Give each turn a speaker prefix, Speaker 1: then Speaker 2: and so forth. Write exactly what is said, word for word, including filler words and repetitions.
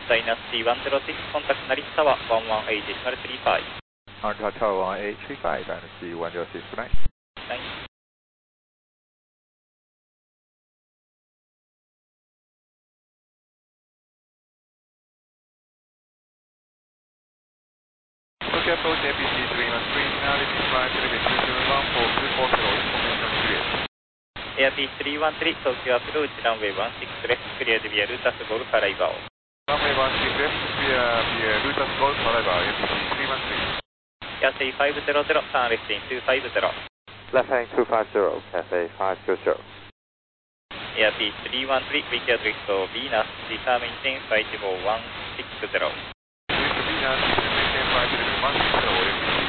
Speaker 1: Diners C one zero six, contact Narita Tower one one eight decimal three five.
Speaker 2: Narita Tower one eight three five, Diners C one zero six, good night.
Speaker 1: Thanks.
Speaker 2: Tokyo approach A P C three one three, now repeat five seven two seven one four two four zero, information clear.
Speaker 1: Air Peace three one three, Tokyo approach runway one six left, cleared via Lutas Golf arrival.
Speaker 2: Runway one six left, clear via Lutas Golf arrival, A P C three one three.
Speaker 1: Cathay five zero zero, turn left in two five zero.
Speaker 2: Left heading two five zero, Cathay five zero zero.
Speaker 1: Air Peace three one three, weaker drift to Venus, determine ten five four one six zero.
Speaker 2: Drift to Venus, maintain five zero one six zero.